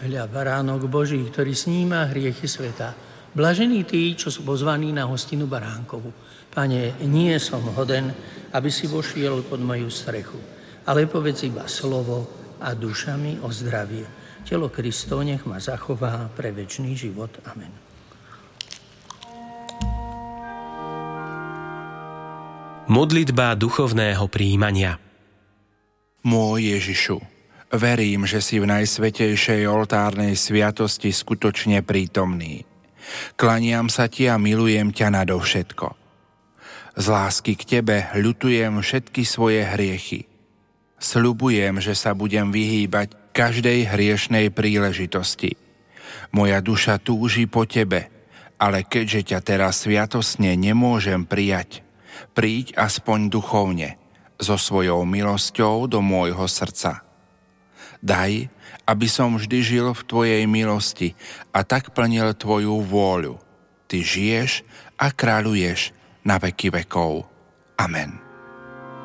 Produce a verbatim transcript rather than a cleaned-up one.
Hľa, baránok Boží, ktorý sníma hriechy sveta. Blažení tí, čo sú pozvaní na hostinu baránkovu. Pane, nie som hoden, aby si vošiel pod moju strechu, ale povedz iba slovo a duša mi ozdravie. Telo Kristo nech ma zachová pre večný život. Amen. Modlitba duchovného prijímania. Môj Ježišu, verím, že si v najsvätejšej oltárnej sviatosti skutočne prítomný. Klaniam sa ti a milujem ťa nadovšetko. Z lásky k tebe ľutujem všetky svoje hriechy. Sľubujem, že sa budem vyhýbať každej hriešnej príležitosti. Moja duša túži po tebe, ale keďže ťa teraz sviatosne nemôžem prijať, príď aspoň duchovne, so svojou milosťou do môjho srdca. Daj, aby som vždy žil v tvojej milosti a tak plnil tvoju vôľu. Ty žiješ a kráľuješ na veky vekov. Amen.